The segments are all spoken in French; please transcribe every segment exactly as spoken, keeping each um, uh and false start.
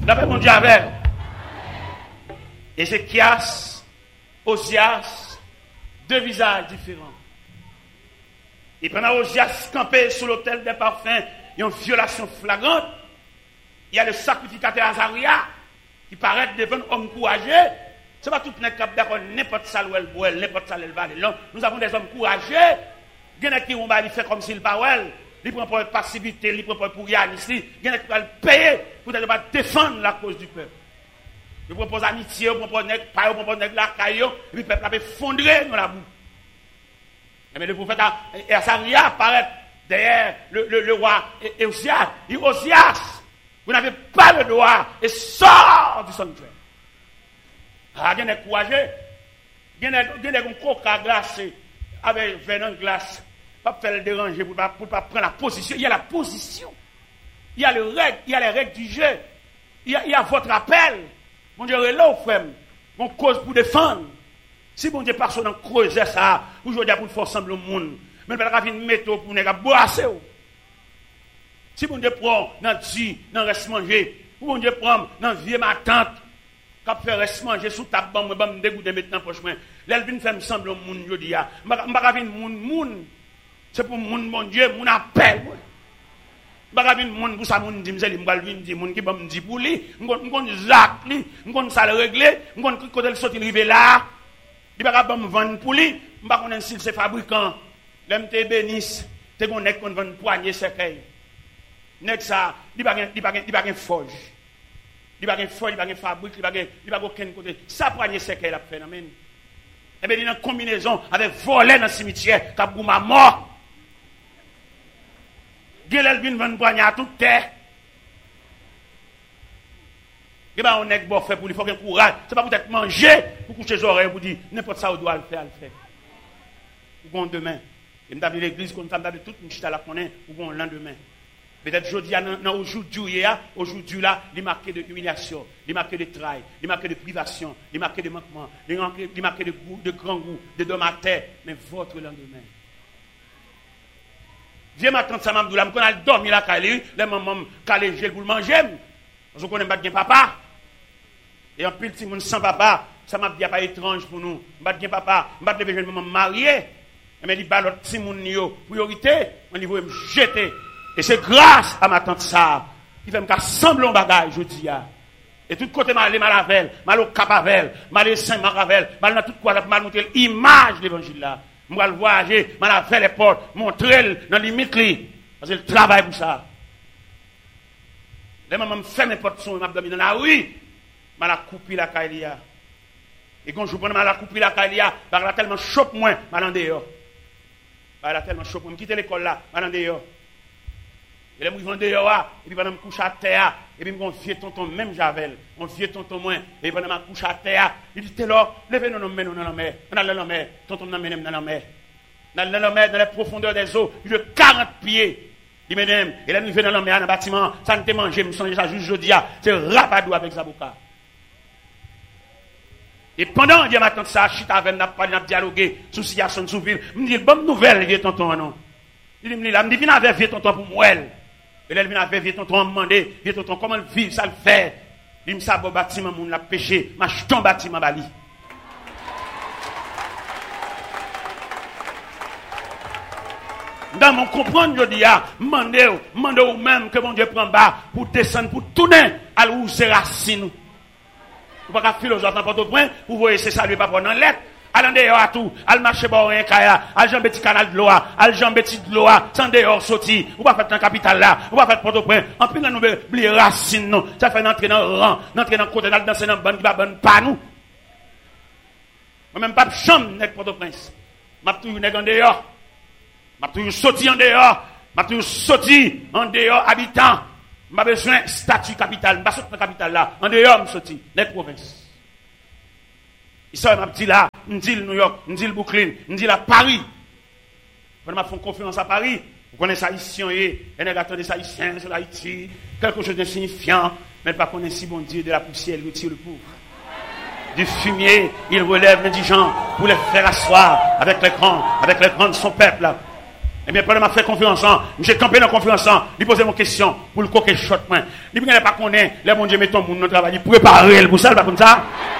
La paix, mon Dieu, avec. Ézéchias, Osias, deux visages différents. Et pendant Osias campé sur l'autel des parfums, il y a une violation flagrante. Il y a le sacrificateur Azaria qui paraît devant un homme courageux. Ce n'est pas tout le monde qui a d'accord n'importe ça l'ouel boel, n'importe ça l'élevage. Non, nous avons des hommes courageux. Il y en a qui ont fait comme s'il pas well. Il prend pour passivité, il prend pour Yann ici. Il y en a qui vont payer pour ne pas défendre la cause du peuple. Il propose amitié, il propose nèg pas, il propose nèg la caillou, et puis le peuple a effondré dans la boue. Mais le prophète Azaria apparaît derrière le, le, le roi Osias. Il dit Osias, vous n'avez pas le droit et sort du sanctuaire. Ah, il y a des courageux. Il y a des coca glacés avec venin glace. Pas faire le déranger pour ne pas, pas prendre la position. Il y a la position. Il y a, le règle, il y a les règles du jeu. Il y a, il y a votre appel. Mon Dieu, là, frère, mon cause pour défendre. Si mon Dieu passe dans creuser ça, aujourd'hui pour faire sembler au monde, mais il va venir mettre pour ne pas boire. Si mon Dieu prend dans le dans le reste manger, ou mon Dieu prend dans le vieux ma tante, quand fait reste manger sous ta bombe, je vais me dégoûter maintenant pour chemin. Là, il vient faire sembler au monde, je dis, je ne vais pas venir monde, monde. C'est pour mon mon Dieu, mon appel. Je ne vais pas venir monde pour ça, mon dit, je vais venir monde qui va me dire pour lui, je vais Zach, je vais ça le régler, je vais quand il sortit arrivé là. Il va pas me vendre pour lui, je ne sais pas si c'est fabricant. L'M T bénisse, tu connais qu'on vend poignée cercueil. Net ça, il va pas il va il va forge. Il va pas forge, il va pas fabrique, il va il va aucun côté. Ça poignée cercueil la phénomène. Et bien il y a une combinaison avec voler dans le cimetière, cap pour ma mort. Gélel vient vendre poignée à toute terre. Et bien, on est bon fait pour lui, il faut qu'il y ait courage. Ce n'est pas peut-être manger pour coucher les oreilles, pour dire n'importe ça, on doit le faire, le faire. Ou bon demain. Et nous avons l'église, comme ça, nous avons tout une chita là qu'on est, ou bon lendemain. Peut-être aujourd'hui, aujourd'hui, aujourd'hui, là, il est marqué de humiliation, il est marqué de travail, il est marqué de privation, il est marqué de manquement, il est marqué de goût, de grand goût, de dom à terre, mais votre lendemain. Viens m'attendre ça, m'abdou là, m'connais dormir là, calé, les mamans calé gel pour le manger. Parce qu'on connaît pas bien papa. Et en plus, si mon sans papa, ça m'a dit pas étrange pour nous. M'pas bien papa, m'pas de jeune maman mariée. Mais il bat l'autre si mon yo priorité, on niveau me jeter. Et c'est grâce à ma tante ça qui fait me sembler un bagage aujourd'hui. Et tout côté mal mal avec, mal au capavel, mal saint maravel, mal dans tout quoi mal montrer l'image de l'évangile là. Moi le voyager, mal avec les portes, montrer dans limite li parce que le travail pour ça. Les mamans me fait n'importe son m'a dans la rue. Mal a coupé la caïlia. Et quand je prends mal a coupé la caïlia, parce qu'elle a tellement chope moins, mal en dehors. Elle a tellement chope moins, quitter l'école là, mal en dehors. Et là, je vais en dehors, et puis pendant que je couche à terre, et puis mon vieux tonton, même Javel, mon vieux tonton moins, et pendant que je couche à terre, il dit, t'es là, levez-nous dans la mer, dans la mer, tonton dans la mer, dans la mer, dans la mer, dans les profondeurs des eaux, il de quarante pieds. Il mesdames, et là, nous venons dans la mer, dans le bâtiment, ça ne te mange, je me sens déjà juste jeudi, c'est rapadou avec Zaboka. Et pendant que je m'attends ça, je suis avec n'a pas dialogué sur la situation de Souville. Je me dis, bonne nouvelle, vieux tonton, non. Il me dit, là, je me dis, viens avec vieux tonton pour moi. Et là, il vient avec vieux tonton, me demander, vieux tonton, comment le vivre, ça le fait. Il me dit, ça, bon bâtiment, mon l'a péché, ma jeton bâtiment, bali. Dans mon comprendre, je dis, ah, demandez, demandez vous même que mon Dieu prend bas pour descendre, pour tourner à l'où c'est racine. Vous ne pouvez pas philosophe dans votre point, vous voyez, c'est ça, lui, pas pour dans lettre. Allez dehors à tout, allez marcher par un kaya, allez jambe petit canal de l'eau, allez jambe petit de l'eau, sans dehors sorti, vous ne pouvez pas faire dans capital là, vous ne pouvez pas faire pour point. En plus, nous oublier racine, non. Ça fait entrer dans le rang, entrer dans le côté, dans le bonne qui va bonne pas nous. Moi-même, pas chambre, n'est pour prince. Je suis toujours en dehors. Je suis toujours sorti en dehors. Je suis toujours sorti en dehors, habitant. Je n'ai pas besoin de statut capital. Je n'ai pas besoin de capital là. En dehors, je suis sorti. Les provinces. Ils m'a dit là, je dis New York, je dis Brooklyn, je dis là Paris. Quand je fais confiance à Paris, vous connaissez ça ici, et les attendent ça ici, sur Haïti, quelque chose d'insignifiant, mais pas connaître si bon Dieu de la poussière, il retire le pauvre. Du fumier, il relève l'indigent pour les faire asseoir avec les grands, avec les grands de son peuple. Eh bien, pendant que je fais conférence, je campé dans la conférence, je pose mon question pour le coquet shot. Il ne pas connaître, les bon Dieu met ton monde dans le travail, préparer le pour ça, pas comme ça.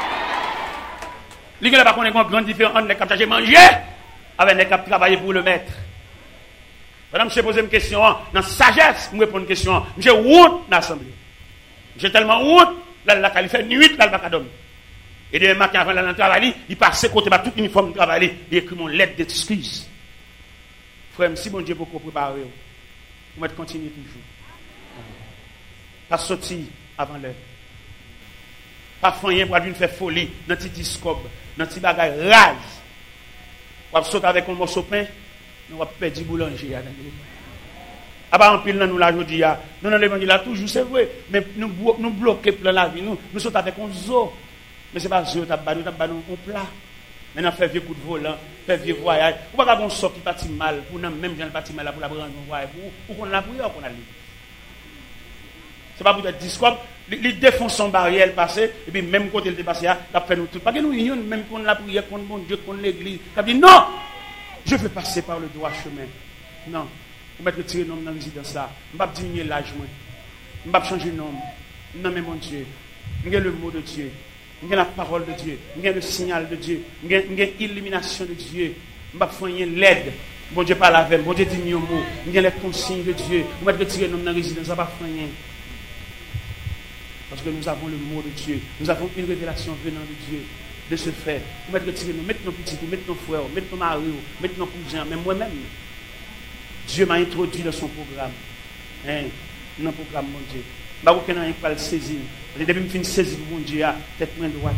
Il ne pas connaître une grande différence entre les cap chargés manger avec les cap travailler pour le maître. Madame, je pose une question, dans sagesse, je réponds une question. J'ai honte dans l'assemblée. J'ai tellement honte, là, là, il fait nuit, là, il va pas dormir. Et demain matin, avant d'aller dans le travail, il passe côté par tout uniforme de travail, il écrit mon lettre d'excuse. Frère, si mon Dieu beaucoup préparer, vous mettez continuer toujours. Pas sortir avant l'heure. Pas faire pour venir faire folie dans petit discobe, dans petit bagage rase. Vous sauter avec un morceau de pain, nous va perdre du boulanger. Ah bah en pile nous la jodi a. Nous dans l'évangile là toujours c'est vrai, mais nous nous bloquer plein la vie, nous nous sautons avec un zoo. Mais c'est pas zoo, t'as pas nous t'as pas nous un plat. Maintenant, faire vieux coup de volant, faire vieux voyage. Ou pas qu'on sort qui partit mal, pour nous même gens parti mal pour la prendre un voyage, ou qu'on la prière, qu'on a lu. C'est pas pour être discours, les défonce son barrière passé, et puis même quand il est passé, il a fait nous tout. Pas que nous unions, même qu'on la prière, qu'on bon Dieu, qu'on l'église. Il a dit non, je veux passer par le droit chemin. Non, on va retirer nom dans la résidence là. On va diminuer l'âge, on va changer de nom. Non, mais mon Dieu, il y a le mot de Dieu. Il y a la parole de Dieu, il y a le signal de Dieu, il y a l'illumination de Dieu. Je vais faire l'aide. Bon Dieu parle avec, bon Dieu dit mieux mot. Il y a les consignes de Dieu. On va retirer nos dans la résidence, ça va faire rien. Parce que nous avons le mot de Dieu. Nous avons une révélation venant de Dieu. De ce fait, on va retirer nous, mettre nos petits, mettre nos frères, mettre nos maris, mettre nos cousins, même moi-même. Dieu m'a introduit dans son programme. Hein? Dans le programme, mon Dieu. Je ne sais pas le saisir. Depuis que je finis de saisir mon Dieu, tête moins droite.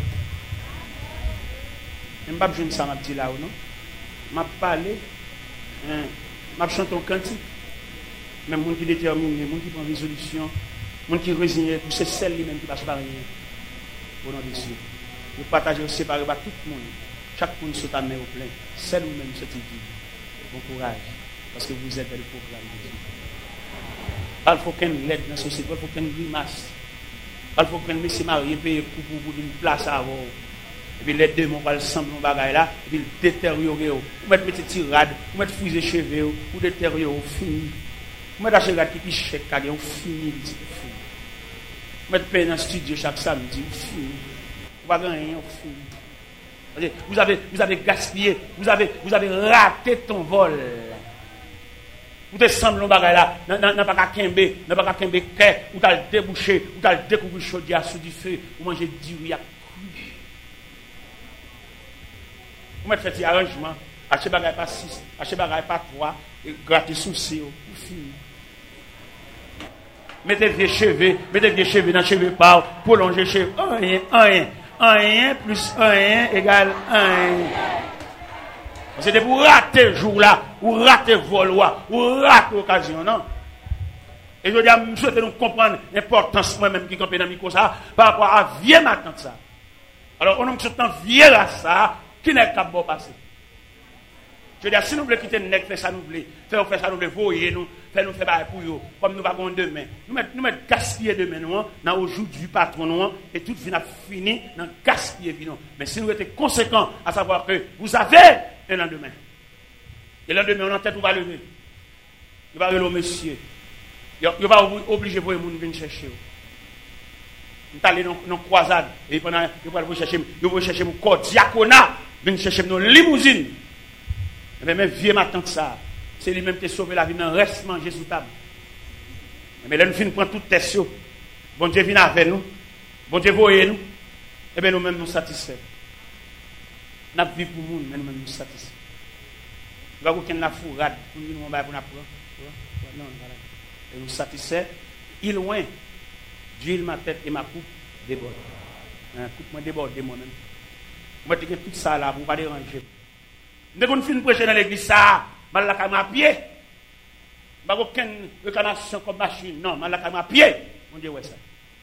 Je ne sais pas si ça m'a dit là ou non. Je vais parler. Je vais chanter un cantique. Même les gens qui déterminent, les gens qui prennent résolution, les gens qui résignent, c'est celle lui-même qui passe par rien. Au nom de Dieu. Nous partageons séparés par tout le monde. Chaque monde se met au plein. Celle ou-même se dit. Bon courage. Parce que vous êtes dans le programme de Dieu. Il faut qu'un l'aide dans la société, il faut qu'un grimace. Il faut qu'un monsieur marié paye pour pour une place à avoir. Et puis les deux, on va le sembler dans le bagage là, et puis le détériorer. Vous mettez des tirades, vous mettez fouiller les cheveux, vous détériorer, vous fini. Vous mettez des cheveux qui pichent chèque, vous fini. Vous mettez paye dans le studio chaque samedi, vous fini. Vous ne pouvez rien, vous fini. Vous avez, vous avez gaspillé, vous avez, vous avez raté ton vol. Vous te semblez dans le bagage là, n'a pas qu'à kembe, n'a pas qu'à kembe kè, ou t'as le débouché, ou t'as le découvert chaudière sous du feu, ou manger du riz à cru. Vous mettez fait des arrangements, achetez bagage pas six, achetez bagage pas trois, et grattez souci, vous finissez. Mettez des cheveux, mettez des cheveux dans les cheveux par, prolongez les cheveux, un, un, un, plus un égale un. C'était pour rater le jour-là, ou rater le vol, ou rater l'occasion, non? Et je dis à M. souhaite nous comprendre l'importance moi-même qui campé dans le micro ça, par rapport à vieux matin ça. Alors, on a un vieux là ça, qui n'est pas bon passé. Je dis, si nous voulons quitter le nec, faire ça nous voulons, faire ça nous voulons, voyer nous, faire nous faire bail pour eux, comme nous avons demain. Nous mettons nous met gaspiller demain, nous, dans aujourd'hui patron, nous, et tout vient fini dans gaspiller, nous. Mais si nous étions conséquents, à savoir que vous avez un lendemain. Et le lendemain, on a tête, on va lever. Il va lever monsieur. Il va obliger pour les gens de venir chercher. On est allé dans une croisade, et pendant, il va chercher, il va chercher mon corps diaconat, venir chercher nos limousines. Mais même vieux ma tante ça, c'est lui-même qui a sauvé la vie dans le reste manger sous table. Mais là, nous finissons prendre toute tête. Bon Dieu vient avec nous. Bon Dieu voyez nous. Et bien nous-mêmes nous satisfaits. Nous avons vu pour nous, mais nous-mêmes nous satisfaits. Nous avons aucune la fourrade pour nous nous pour nous non, voilà. Et nous satisfaits. Il loin, d'huile ma tête et ma coupe déborde. Hein, coupe moi déborde moi-même. Moi je tout ça là pour ne pas déranger. Dès qu'on finit de prêcher dans l'église, ça, je vais à pied. Je n'ai aucune réclamation comme machine. Non, je vais à pied. On dit, ouais, ça.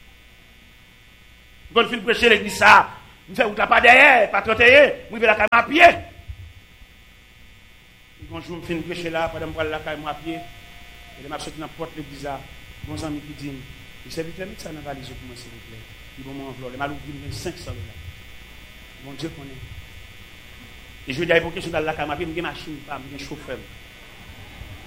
Dès qu'on finit de prêcher dans l'église, ça, je fais pas derrière, pas trotter, je vais à pied. Quand je finis de prêcher là, pendant que je vais à pied, et je suis dans la porte de l'église, mon ami qui dit, il s'est vite mis ça dans la valise pour moi, s'il vous plaît. Il va m'envoyer. Il m'a ouvert cinq cents dollars. Mon Dieu connaît. Et je dis à l'époque, je suis dans la caméra, je suis une machine, je suis un chauffeur.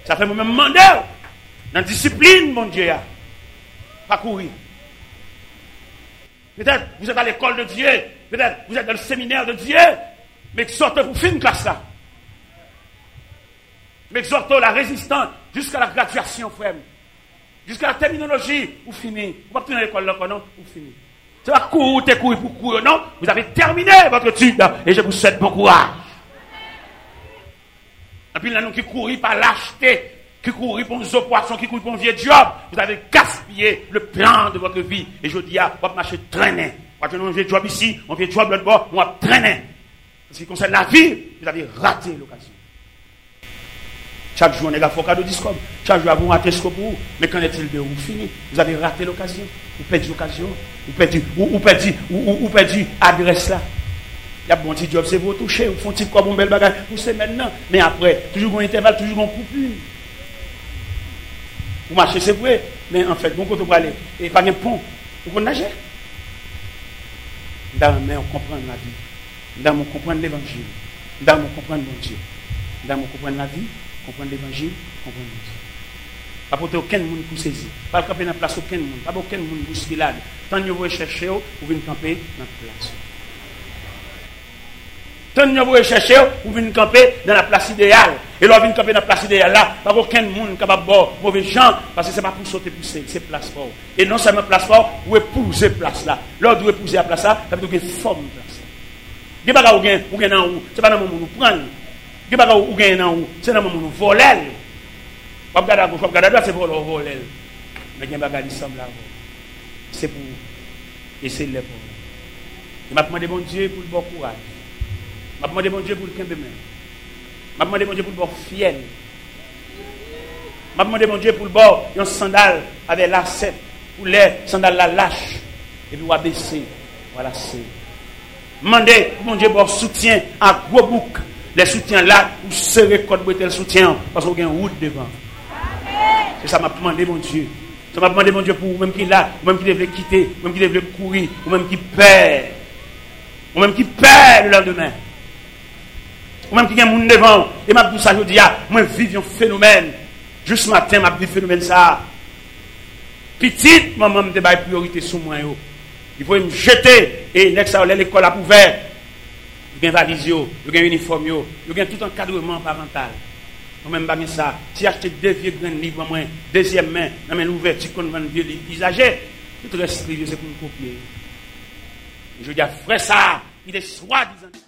Ça fait moi-même demander dans la discipline, mon Dieu, pas courir. Peut-être vous êtes à l'école de Dieu, peut-être vous êtes dans le séminaire de Dieu, mais sortez pour finir classe là. Mais exhortons la résistance jusqu'à la graduation, frère. Jusqu'à la terminologie, vous finissez. Vous ne pouvez pas tenir l'école là, non? Vous finissez. C'est pas courir, t'es courir pour courir, non? Vous avez terminé votre étude et je vous souhaite bon courage. Et puis là, nous qui courons par lâcheté, qui courent pour nos poissons, qui courent pour un vieux job, vous avez gaspillé le plan de votre vie. Et je dis, ah, vous marcher traîner. Vous avez un vieux job ici, un vieux job l'autre bord, on va traîner. En ce qui concerne la vie, vous avez raté l'occasion. Chaque jour, on est là, faut cadeau discours. Chaque jour, vous ratez ce que vous. Mais qu'en est-il de vous fini? Vous avez raté l'occasion. Vous perdez l'occasion. Vous perdez, vous, vous perdez, vous, vous perdez l'adresse là. Il y a bon petit job, c'est vous toucher. Vous font petit comme un bel bagage. Vous c'est maintenant. Mais après, toujours un intervalle, toujours un coupure. Vous marchez, c'est vrai. Mais en fait, bon côté pour aller. Et pas de pont. Vous pouvez nager. Dans la main, on comprend la vie. Dans on comprend l'évangile. Dans on comprend mon Dieu. Dans on comprend la vie. Comprendre l'évangile, comprendre Dieu. Pas pour aucun monde pour saisir. Pas camper dans la place aucun monde. Pas aucun monde pour se bilade. Tant que vous recherchez, vous venez camper dans la place. Tant que vous recherchez, vous venez camper dans la place idéale. Et là, vous venez camper dans la place idéale là. Pas aucun monde capable de boire mauvais gens. Parce que ce n'est pas pour sauter, pousser. C'est place fort. Et non seulement place fort, vous épouser place là. Là, vous épouser la place là, ça veut dire que vous forme place là. Des bagages vous gagnez, vous gagnez en haut. Ce n'est pas dans le moment où vous prenez. Qui va ou gagner dans où c'est dans mon voler pas regarder à gauche pas regarder à droite c'est pour voler mais il y a bagage qui semble là c'est pour essayer de le pour il m'a demandé bon Dieu pour le bon courage m'a demandé bon Dieu pour le camp de main m'a demandé bon Dieu pour le bon fiel m'a demandé bon Dieu pour le bon un sandal avec lacet pour les sandales la lâche et puis on va baisser voilà c'est demander bon Dieu pour soutien à gros bouc. Les soutiens là, vous serez code le soutien parce qu'on a une route devant. C'est ça m'a demandé mon Dieu. Ça m'a demandé mon Dieu pour vous-même qui est là, vous-même qui devez quitter, vous-même qui devez courir, vous-même qui perd. Vous-même qui perd le lendemain. Vous-même qui a un monde devant. Et m'a dit ça, je dis, ah, moi vive un phénomène. Juste ce matin, m'a dit phénomène ça. Petite, maman me débat priorité sur moi. Il faut me jeter et l'école a ouvert. Il y a un valise, il y a un uniforme, il y a tout encadrement parental. Moi-même, je ça. Si acheter deux vieux grands livres, moi, deuxième main, dans une ouverture qu'on vend vieux livres usagés, tout reste privé, c'est pour me copier. Je dis, frère, ça, il est soi-disant.